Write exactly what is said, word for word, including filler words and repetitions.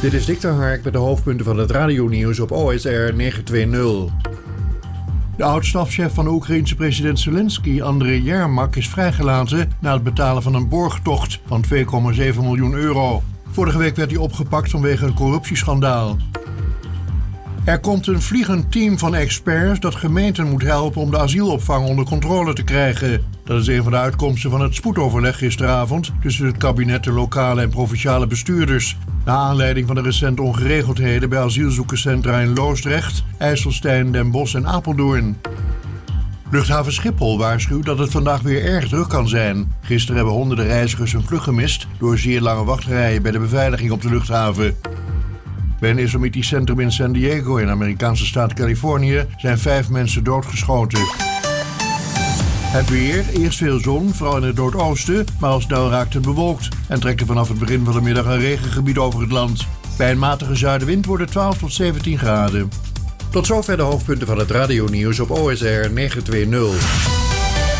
Dit is Victor Hark met de hoofdpunten van het radionieuws op O S R negen twee nul. De oud-stafchef van de Oekraïense president Zelensky, Andriy Yermak, is vrijgelaten na het betalen van een borgtocht van twee komma zeven miljoen euro. Vorige week werd hij opgepakt vanwege een corruptieschandaal. Er komt een vliegend team van experts dat gemeenten moet helpen om de asielopvang onder controle te krijgen. Dat is een van de uitkomsten van het spoedoverleg gisteravond tussen het kabinet, de lokale en provinciale bestuurders. Naar aanleiding van de recente ongeregeldheden bij asielzoekerscentra in Loosdrecht, IJsselstein, Den Bosch en Apeldoorn. Luchthaven Schiphol waarschuwt dat het vandaag weer erg druk kan zijn. Gisteren hebben honderden reizigers hun vlucht gemist door zeer lange wachtrijen bij de beveiliging op de luchthaven. Bij een islamitisch centrum in San Diego in de Amerikaanse staat Californië zijn vijf mensen doodgeschoten. Het weer, eerst veel zon, vooral in het noordoosten, maar al snel raakt het bewolkt en trekt er vanaf het begin van de middag een regengebied over het land. Bij een matige zuidenwind wordt het twaalf tot zeventien graden. Tot zover de hoofdpunten van het radionieuws op O S R negen twee nul.